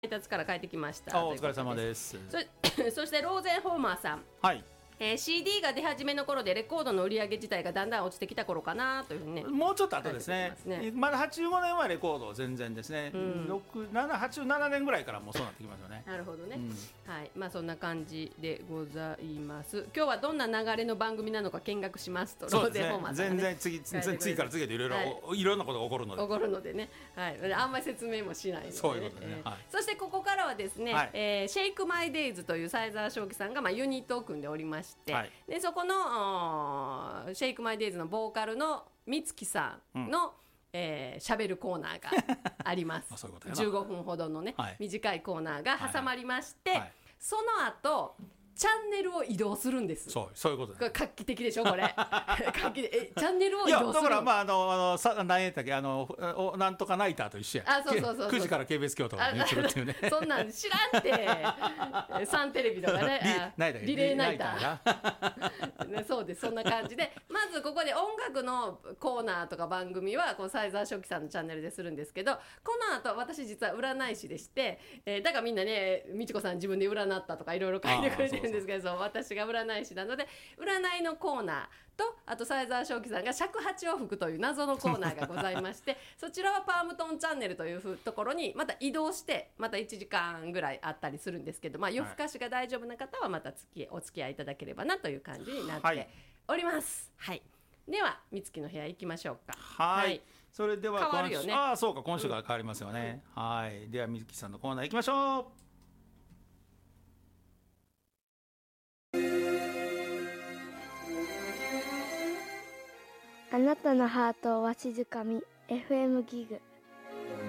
配達から帰ってきました。 お疲れ様です。 そしてローゼンホーマーさん、 はい、 CD が出始めの頃でレコードの売り上げ自体がだんだん落ちてきた頃かなというふうにね。 もうちょっと後ですね。まだ85年はレコード全然ですね、87年ぐらいからもうそうなってきますよね。 なるほどね、はい、まあそんな感じでございます。今日はどんな流れの番組なのか見学しますと。 そうですね、全然次から次へといろんなことが起こるのでね、はい、あんまり説明もしないので、ね、 そういうことね、 そしてここからはですね、シェイクマイデイズという斉沢正樹さんがユニットを組んでおりまして、でそこのシェイクマイデイズのボーカルの美月さんの、喋るコーナーがあります。15分ほどのね、短いコーナーが挟まりまして、その後チャンネルを移動するんです。 そういうことです。画期的でしょこれ。画期的。チャンネルを移動する。いやだから何やったっけなんとかナイターと一緒や。 そう 9時から KBS 京都に移るっていうね。 そんなん知らんって。サンテレビとかね。リレーナイター。ね、そうです。そんな感じで、まずここで音楽のコーナーとか番組はこう斉沢正樹さんのチャンネルでするんですけど、この後私実は占い師でして、だからみんなね、美智子さん自分で占ったとかいろいろ書いてくれてるんですけど、私が占い師なので占いのコーナーと、あと斉沢正樹さんが尺八を吹くという謎のコーナーがございましてそちらはパームトンチャンネルというところにまた移動してまた1時間ぐらいあったりするんですけど、夜更かしが大丈夫な方はまたお付き合いいただければなという感じになっております。はい、では美月の部屋行きましょうか。 はい、それでは変わるよね。 そうか、今週から変わりますよね。はい、では美月さんのコーナー行きましょう。 あなたのハートをわしづかみ FM ギグ。